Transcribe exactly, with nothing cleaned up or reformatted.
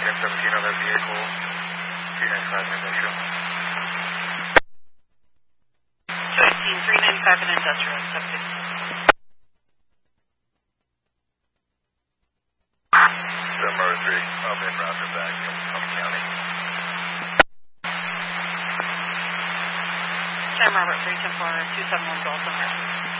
ten seventeen on that vehicle. three ninety-five in industrial. two eighteen, three ninety-five in industrial, subject. seven Robert three, I'm in route back from Humboldt County. seven Robert three, ten four, two seven one, Dalton.